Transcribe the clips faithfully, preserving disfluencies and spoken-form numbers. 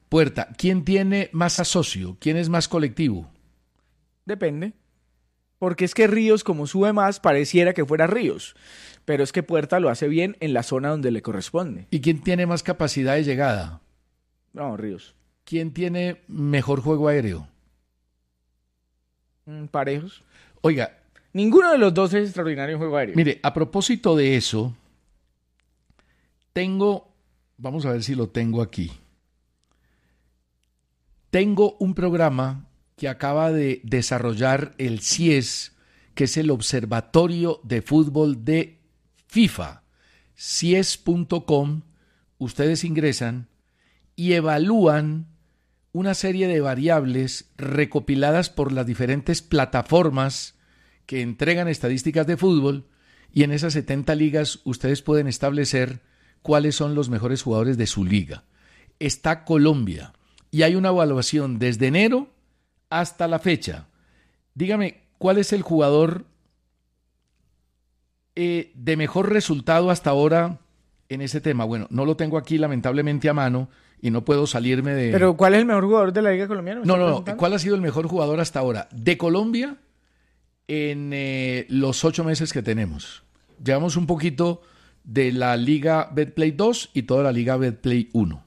Puerta, ¿quién tiene más asocio? ¿Quién es más colectivo? Depende. Porque es que Ríos, como sube más, pareciera que fuera Ríos. Pero es que Puerta lo hace bien en la zona donde le corresponde. ¿Y quién tiene más capacidad de llegada? No, Ríos. ¿Quién tiene mejor juego aéreo? Mm, parejos. Oiga. Ninguno de los dos es extraordinario en juego aéreo. Mire, a propósito de eso, tengo, vamos a ver si lo tengo aquí. Tengo un programa que acaba de desarrollar el C I E S, que es el Observatorio de Fútbol de FIFA. C I E S punto com, ustedes ingresan y evalúan una serie de variables recopiladas por las diferentes plataformas que entregan estadísticas de fútbol, y en esas setenta ligas ustedes pueden establecer cuáles son los mejores jugadores de su liga. Está Colombia y hay una evaluación desde enero hasta la fecha. Dígame, ¿cuál es el jugador eh, de mejor resultado hasta ahora en ese tema? Bueno, no lo tengo aquí lamentablemente a mano y no puedo salirme de... ¿Pero cuál es el mejor jugador de la Liga Colombiana? No, no, no. ¿Cuál ha sido el mejor jugador hasta ahora de Colombia en eh, los ocho meses que tenemos? Llevamos un poquito de la Liga Betplay dos y toda la Liga Betplay uno.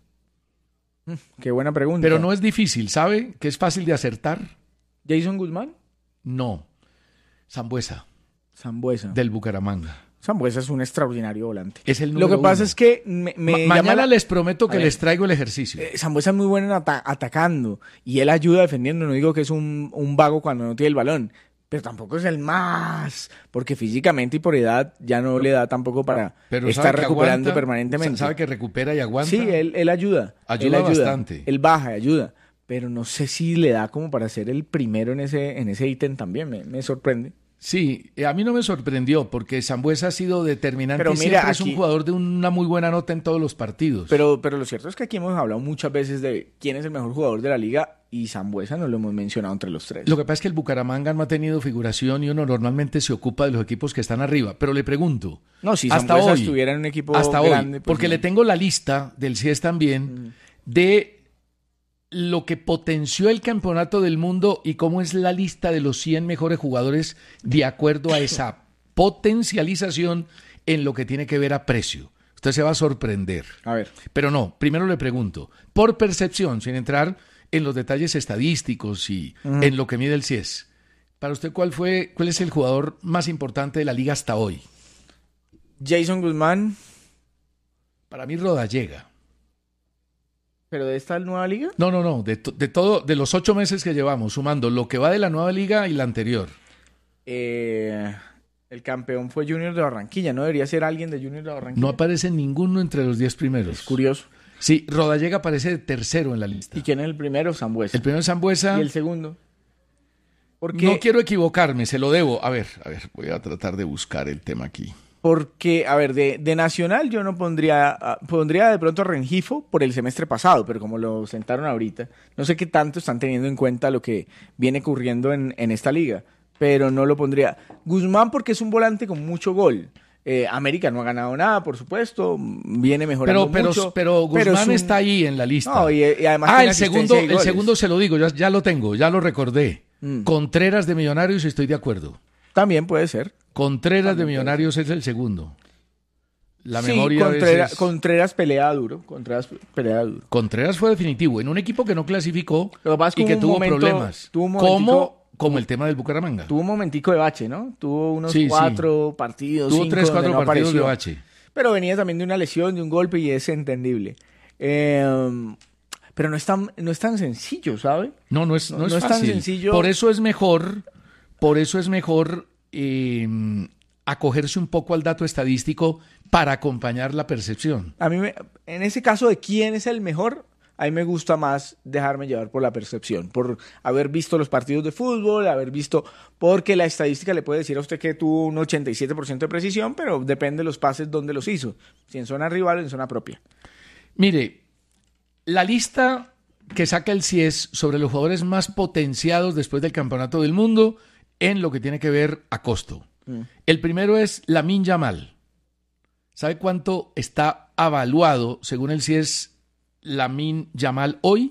Qué buena pregunta. Pero no es difícil, ¿sabe? Que es fácil de acertar. ¿Jason Guzmán? No. Sambuesa. Sambuesa. Del Bucaramanga. Sambuesa es un extraordinario volante. Es el número Lo que pasa uno. es que me, me Ma- mañana la... les prometo que A ver, les traigo el ejercicio. Eh, Sambuesa es muy bueno en ata- atacando y él ayuda defendiendo. No digo que es un, un vago cuando no tiene el balón, pero tampoco es el más, porque físicamente y por edad ya no le da tampoco para Pero estar sabe que recuperando aguanta, permanentemente. Sabe que recupera y aguanta. Sí, él, él ayuda. Ayuda él ayuda bastante. Él baja y ayuda. Pero no sé si le da como para ser el primero en ese en ese ítem también. Me, me sorprende. Sí, eh, a mí no me sorprendió porque Sambuesa ha sido determinante Pero y mira, siempre es un aquí- jugador de una muy buena nota en todos los partidos. Pero, pero lo cierto es que aquí hemos hablado muchas veces de quién es el mejor jugador de la liga y Sambuesa no lo hemos mencionado entre los tres. Lo que pasa es que el Bucaramanga no ha tenido figuración y uno normalmente se ocupa de los equipos que están arriba. Pero le pregunto, No, si hasta Sambuesa hoy, estuviera en un equipo hasta grande, hoy, pues porque no. le tengo la lista del C I E S también Mm. de lo que potenció el campeonato del mundo y cómo es la lista de los cien mejores jugadores de acuerdo a esa potencialización en lo que tiene que ver a precio. Usted se va a sorprender. A ver. Pero no, primero le pregunto, por percepción, sin entrar en los detalles estadísticos y Ujú. en lo que mide el C I E S, para usted, ¿cuál fue, cuál es el jugador más importante de la liga hasta hoy? Jason Guzmán, Para mí, Rodallega. pero de esta nueva liga. No, no, no, de, to- de todo, de los ocho meses que llevamos, sumando lo que va de la nueva liga y la anterior. Eh, el campeón fue Junior de Barranquilla. ¿No debería ser alguien de Junior de Barranquilla? No aparece ninguno entre los diez primeros. Es curioso. Sí, Rodallega aparece tercero en la lista. ¿Y quién es el primero? Sambuesa. El primero es Sambuesa. ¿Y el segundo? Porque, No quiero equivocarme, se lo debo. A ver, a ver, voy a tratar de buscar el tema aquí. porque, a ver, de, de Nacional yo no pondría, ah, pondría de pronto a Rengifo por el semestre pasado, pero como lo sentaron ahorita, no sé qué tanto están teniendo en cuenta lo que viene ocurriendo en, en esta liga, pero no lo pondría. Guzmán porque es un volante con mucho gol. Eh, América no ha ganado nada, por supuesto, viene mejorando Pero, pero, mucho. pero Guzmán es un- está ahí en la lista. No, y, y además ah, tiene el segundo, asistencia y el goles. segundo se lo digo, ya, ya lo tengo, ya lo recordé. Mm. Contreras de Millonarios, estoy de acuerdo. También puede ser. Contreras También de puede Millonarios es el segundo. La Sí, memoria a Contrera- veces... Contreras pelea duro. Contreras pelea duro. Contreras fue definitivo en un equipo que no clasificó Lo que pasa es que y que hubo un tuvo momento- problemas. tuvo un como, momentico- como el tema del Bucaramanga. Tuvo un momentico de bache, ¿no? Tuvo unos Sí, sí. cuatro partidos, Tuvo cinco tres, donde cuatro no partidos de apareció. bache. Pero venía también de una lesión, de un golpe y es entendible. Eh, pero no es tan, no es tan sencillo, ¿sabe? No, no es, no No- es no es tan fácil. sencillo. Por eso es mejor, por eso es mejor eh, acogerse un poco al dato estadístico para acompañar la percepción. A mí, me- en ese caso de quién es el mejor, a mí me gusta más dejarme llevar por la percepción, por haber visto los partidos de fútbol, haber visto, porque la estadística le puede decir a usted que tuvo un ochenta y siete por ciento de precisión, pero depende de los pases donde los hizo, si en zona rival o en zona propia. Mire, la lista que saca el C I E S sobre los jugadores más potenciados después del Campeonato del Mundo en lo que tiene que ver a costo. Mm. El primero es Lamine Yamal. ¿Sabe cuánto está avaluado, según el C I E S, Lamine Yamal hoy?